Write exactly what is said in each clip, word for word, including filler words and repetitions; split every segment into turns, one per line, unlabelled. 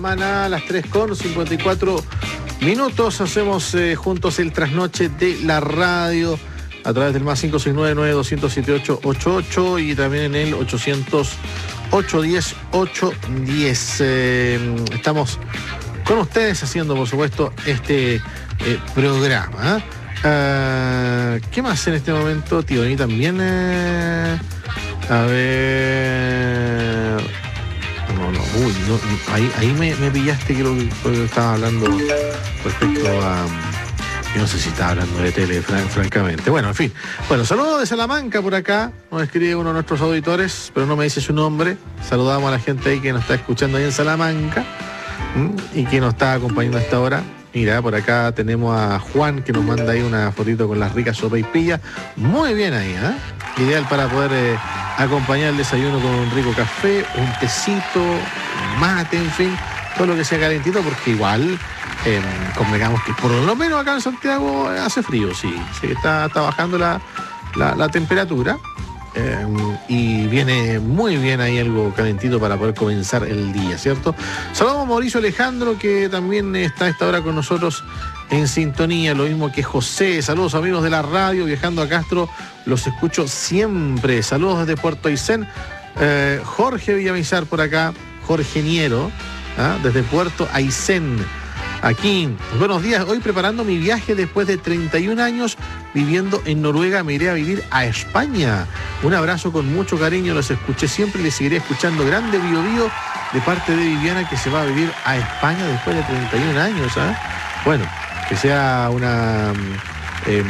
Maná, a las tres con cincuenta y cuatro minutos. Hacemos eh, juntos el trasnoche de la radio a través del más cinco seis nueve, nueve dos cero siete ocho ocho ocho y también en el ochocientos, ochocientos diez, ochocientos diez. Eh, estamos con ustedes haciendo, por supuesto, este eh, programa. Uh, ¿Qué más en este momento, tío? Y también, eh, a ver... No, no, uy, no, ahí, ahí me, me pillaste, creo que estaba hablando respecto a... Yo no sé si estaba hablando de tele, fran, francamente. Bueno, en fin. Bueno, saludos de Salamanca por acá. Nos escribe uno de nuestros auditores, pero no me dice su nombre. Saludamos a la gente ahí que nos está escuchando ahí en Salamanca, ¿m? Y que nos está acompañando a esta hora. Mira, por acá tenemos a Juan que nos manda ahí una fotito con las ricas sopaipillas. Muy bien ahí, ¿eh? Ideal para poder eh, acompañar el desayuno con un rico café, un tecito, un mate, en fin, todo lo que sea calentito, porque igual eh, convengamos que por lo menos acá en Santiago hace frío, sí, sí está, está bajando la, la, la temperatura. Eh, y viene muy bien ahí algo calentito para poder comenzar el día, ¿cierto? Saludamos a Mauricio Alejandro, que también está a esta hora con nosotros en sintonía, lo mismo que José. Saludos amigos de la radio, viajando a Castro, los escucho siempre. Saludos desde Puerto Aysén. eh, Jorge Villamizar por acá, Jorge Niero, ¿ah? Desde Puerto Aysén. Aquí, buenos días, hoy preparando mi viaje después de treinta y un años viviendo en Noruega, me iré a vivir a España. Un abrazo con mucho cariño, los escuché siempre y les seguiré escuchando. Grande Bio Bio de parte de Viviana, que se va a vivir a España después de treinta y un años. ¿eh? Bueno, que sea una eh,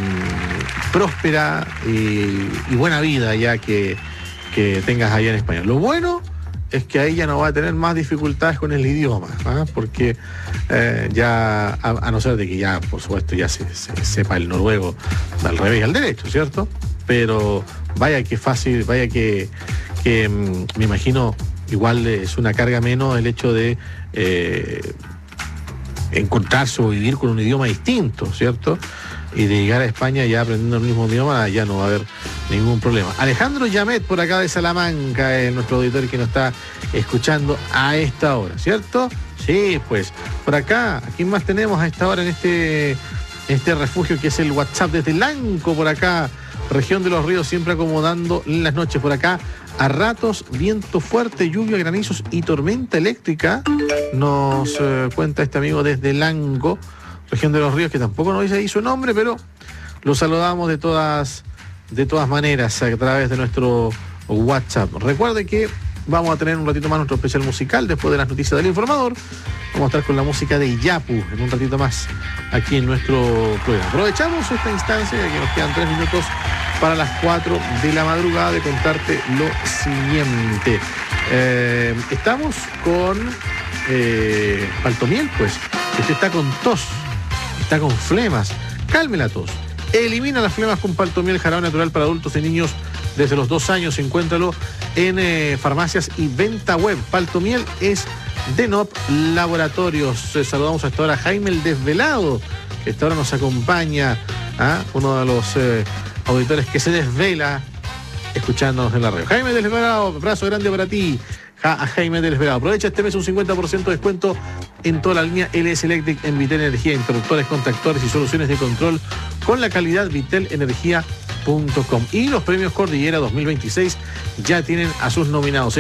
próspera y, y buena vida ya que, que tengas allá en España. Lo bueno es que ahí ya no va a tener más dificultades con el idioma, ¿eh? Porque eh, ya, a, a no ser de que ya, por supuesto, ya se, se sepa el noruego al revés y al derecho, ¿cierto? Pero vaya que fácil, vaya que, que mm, me imagino, igual es una carga menos el hecho de eh, encontrarse o vivir con un idioma distinto, ¿cierto? Y de llegar a España ya aprendiendo el mismo idioma, ya no va a haber ningún problema. Alejandro Yamet, por acá de Salamanca, es nuestro auditor que nos está escuchando a esta hora, ¿cierto? Sí, pues, por acá, ¿a quién más tenemos a esta hora en este, este refugio que es el WhatsApp desde Lanco, por acá, región de los ríos, siempre acomodando en las noches por acá? A ratos, viento fuerte, lluvia, granizos y tormenta eléctrica, nos eh, cuenta este amigo desde Lanco, región de los ríos, que tampoco nos dice ahí su nombre, pero lo saludamos de todas, de todas maneras a través de nuestro WhatsApp. Recuerde que vamos a tener un ratito más nuestro especial musical después de las noticias del informador. Vamos a estar con la música de Yapu en un ratito más aquí en nuestro programa. Aprovechamos esta instancia, ya que nos quedan tres minutos para las cuatro de la madrugada, de contarte lo siguiente. Eh, estamos con eh, Paltomiel, pues, que usted está con tos, está con flemas. Calme la tos. Elimina las flemas con Paltomiel, jarabe natural para adultos y niños desde los dos años. Encuéntralo en eh, farmacias y venta web. Paltomiel es de N O P Laboratorios. Eh, saludamos hasta ahora a Jaime el Desvelado, que hasta ahora nos acompaña, ¿ah? Uno de los eh, auditores que se desvela escuchándonos en la radio. Jaime del Desvelado, abrazo grande para ti. A Jaime del Desvelado. Aprovecha este mes un cincuenta por ciento de descuento en toda la línea L S Electric en Vitel Energía, interruptores, contactores y soluciones de control con la calidad vitel energía punto com. Y los premios Cordillera dos mil veintiséis ya tienen a sus nominados.